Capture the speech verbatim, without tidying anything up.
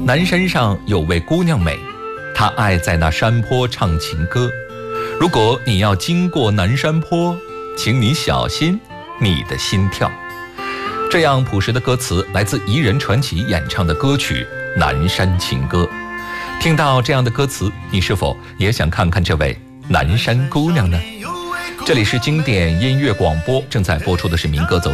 南山上有位姑娘美，她爱在那山坡唱情歌。如果你要经过南山坡，请你小心你的心跳。这样朴实的歌词来自彝人传奇演唱的歌曲《南山情歌》。听到这样的歌词，你是否也想看看这位南山姑娘呢？这里是经典音乐广播，正在播出的是民歌走